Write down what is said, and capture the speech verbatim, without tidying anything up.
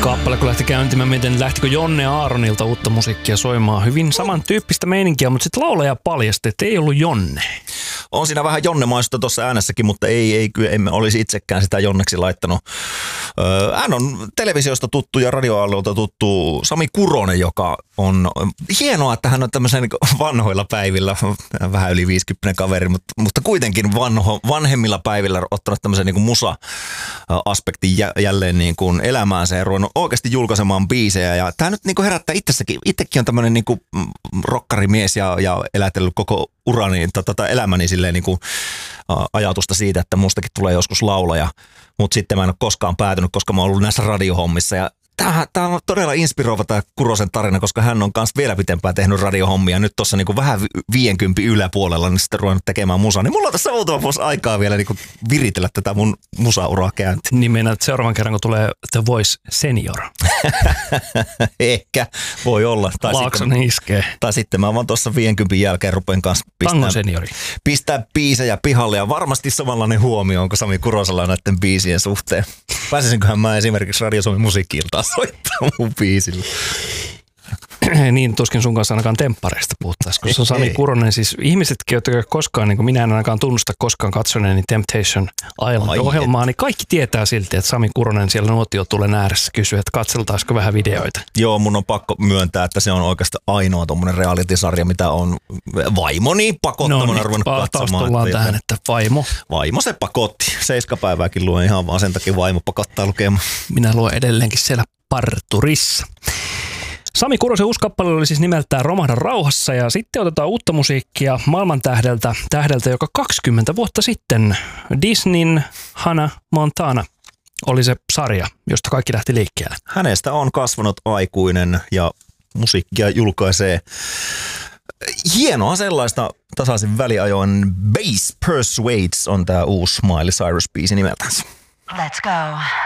Kappale kun lähti käyntimään, miten lähtikö Jonne Aaronilta uutta musiikkia soimaan. Hyvin samantyyppistä meininkiä, mutta sitten laulaja paljasti, että ei ollut Jonne. On siinä vähän Jonne-maista tuossa äänessäkin, mutta ei, ei kyllä emme olisi itsekään sitä Jonneksi laittanut. Öö, hän on televisiosta tuttu ja radioalueelta tuttu Sami Kuronen, joka on hienoa, että hän on tämmöisen vanhoilla päivillä, vähän yli viisikymmentä kaveri, mutta, mutta kuitenkin vanho, vanhemmilla päivillä ottanut tämmöisen niin kuin musa-aspektin jälleen niin kuin elämäänsä ja ruvennut oikeasti julkaisemaan biisejä. Ja tämä nyt niin kuin herättää itsessäkin. Itsekin on tämmöinen niin kuin rokkarimies ja, ja elätellyt koko urani, tota, elämäni silleen niin kuin ajatusta siitä, että mustakin tulee joskus laulaja, mutta sitten mä en ole koskaan päätynyt, koska mä oon ollut näissä radiohommissa. Ja Tämä, tämä on todella inspiroiva tämä Kurosen tarina, koska hän on myös vielä pitempään tehnyt radiohommia. Nyt tuossa niinku vähän viidenkympin yläpuolella, niin sitten ruvennut tekemään musaa. Niin mulla on tässä muutama vuosi aikaa vielä niinku viritellä tätä mun musauraa käyntiin. Niin meinaat seuraavan kerran, kun tulee The Voice Senior. Ehkä, voi olla. Tai Laakson sitten, iskee. Tai sitten mä vaan tuossa viidenkympin jälkeen rupean kanssa pistää, seniori. pistää biisejä pihalle. Ja varmasti samanlainen huomio onko Sami Kurosella näiden biisien suhteen. Pääsisinköhän mä esimerkiksi Radio Suomen musiikki-iltaan soittaa mun biisillä. Niin, tuskin sun kanssa ainakaan temppareista puhuttaisiin, koska se on Sami Kuronen. Siis ihmisetkin, jotka koskaan, niin kuin minä en ainakaan tunnusta koskaan katsoneeni Temptation Island-ohjelmaa, niin kaikki tietää silti, että Sami Kuronen siellä nuotiotulen ääressä kysyy, että katseltaisiko vähän videoita. Joo, mun on pakko myöntää, että se on oikeastaan ainoa tommonen reality-sarja, mitä on vaimoni pakottamana no, ruvennut katsomaan. Taas tullaan että tähän, että vaimo. Vaimo se pakotti. Seiskapäivääkin luen ihan vaan sen takia vaimo pakottaa lukemaan. Minä luen edelleenkin siellä parturissa. Sami Kurosen uusi kappale oli siis nimeltään Romahda rauhassa ja sitten otetaan uutta musiikkia maailman tähdeltä, tähdeltä joka kaksikymmentä vuotta sitten Disneyn Hannah Montana oli se sarja, josta kaikki lähti liikkeelle. Hänestä on kasvanut aikuinen ja musiikkia julkaisee hienoa sellaista tasaisin väliajoin. Bass Persuades on tää uusi Miley Cyrus-biisi nimeltänsä. Let's go.